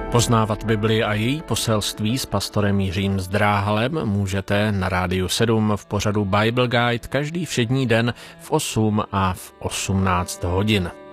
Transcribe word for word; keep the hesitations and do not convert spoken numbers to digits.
Poznávat Bibli a její poselství s pastorem Jiřím Zdráhalem můžete na Rádiu sedm v pořadu Bible Guide každý všední den v osm a v osmnáct hodin.